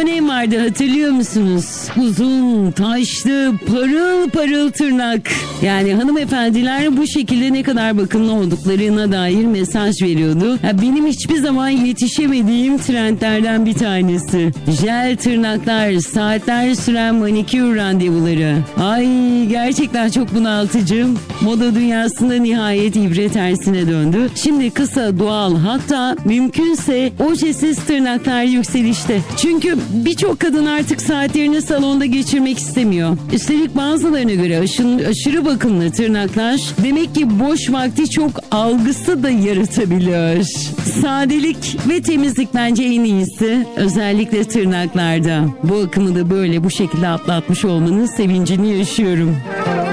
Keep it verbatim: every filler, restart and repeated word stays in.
dönem vardı, hatırlıyor musunuz? Uzun, taşlı, parıl parıl tırnak. Yani hanımefendiler bu şekilde ne kadar bakımlı olduklarına dair mesaj veriyordu. Ya benim hiçbir zaman yetişemediğim trendlerden bir tanesi. Jel tırnaklar, saatler süren manikür randevuları. Ay gerçekten çok bunaltıcı. Moda dünyasında nihayet ibre tersine döndü. Şimdi kısa, doğal, hatta mümkünse ojesiz tırnaklar yükselişte. Çünkü birçok kadın artık saatlerini salonda geçirmek istemiyor. Üstelik bazılarına göre aşın, aşırı bakımlı tırnaklar demek ki boş vakti çok algısı da yaratabiliyor. Sadelik ve temizlik bence en iyisi. Özellikle tırnaklarda. Bu akımı da böyle bu şekilde atlatmış olmanın sevincini yaşıyorum.